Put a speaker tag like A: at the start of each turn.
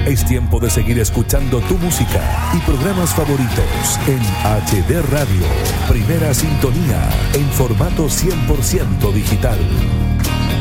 A: Es tiempo de seguir escuchando tu música y programas favoritos en HD Radio, primera sintonía, en formato 100% digital.